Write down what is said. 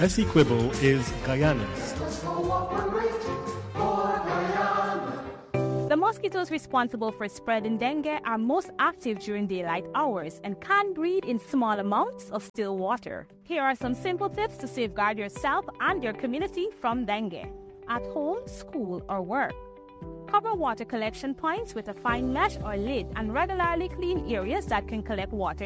Essequibo is Guyana's. The mosquitoes responsible for spreading dengue are most active during daylight hours and can breed in small amounts of still water. Here are some simple tips to safeguard yourself and your community from dengue. At home, school, or work. Cover water collection points with a fine mesh or lid and regularly clean areas that can collect water